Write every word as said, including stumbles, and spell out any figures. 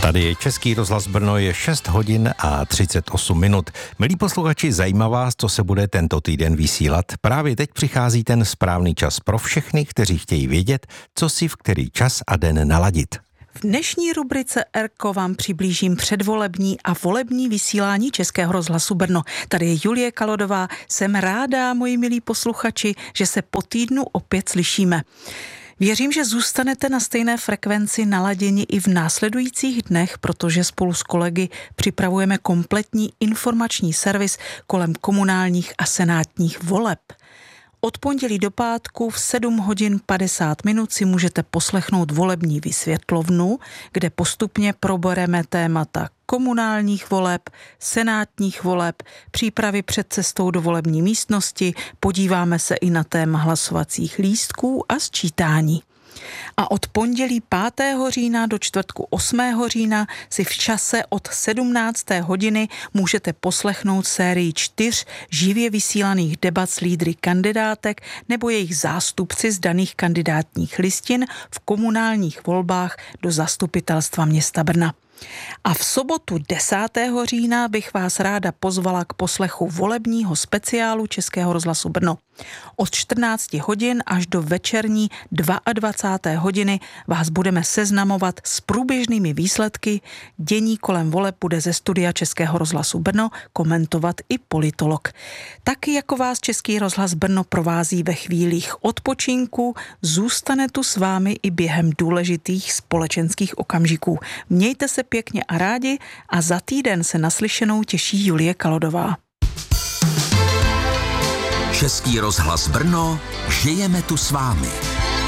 Tady je Český rozhlas Brno, je šest hodin a třicet osm minut. Milí posluchači, zajímá vás, co se bude tento týden vysílat? Právě teď přichází ten správný čas pro všechny, kteří chtějí vědět, co si v který čas a den naladit. V dnešní rubrice Erko vám přiblížím předvolební a volební vysílání Českého rozhlasu Brno. Tady je Julie Kalodová. Jsem ráda, moji milí posluchači, že se po týdnu opět slyšíme. Věřím, že zůstanete na stejné frekvenci naladěni i v následujících dnech, protože spolu s kolegy připravujeme kompletní informační servis kolem komunálních a senátních voleb. Od pondělí do pátku v sedm hodin padesát minut si můžete poslechnout volební vysvětlovnu, kde postupně probereme témata komunálních voleb, senátních voleb, přípravy před cestou do volební místnosti, podíváme se i na téma hlasovacích lístků a sčítání. A od pondělí pátého října do čtvrtku osmého října si v čase od sedmnácté hodiny můžete poslechnout sérii čtyř živě vysílaných debat s lídry kandidátek nebo jejich zástupci z daných kandidátních listin v komunálních volbách do zastupitelstva města Brna. A v sobotu desátého října bych vás ráda pozvala k poslechu volebního speciálu Českého rozhlasu Brno. Od čtrnácti hodin až do večerní dvacáté druhé hodiny vás budeme seznamovat s průběžnými výsledky. Dění kolem voleb bude ze studia Českého rozhlasu Brno komentovat i politolog. Taky jako vás Český rozhlas Brno provází ve chvílích odpočinku, zůstane tu s vámi i během důležitých společenských okamžiků. Mějte se pěkně a rádi a za týden se naslyšenou těší Julie Kalodová. Český rozhlas Brno, žijeme tu s vámi.